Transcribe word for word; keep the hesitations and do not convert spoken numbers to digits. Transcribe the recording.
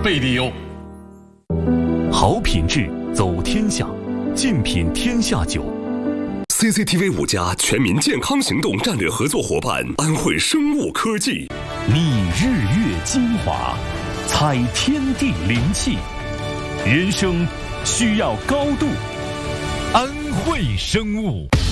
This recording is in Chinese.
备利用。 好品质走天下，竞品天下酒。 C C T V 五家全民健康行动战略合作伙伴安慧生物科技， 觅日月精华，采天地灵气，人生需要高度。安慧生物。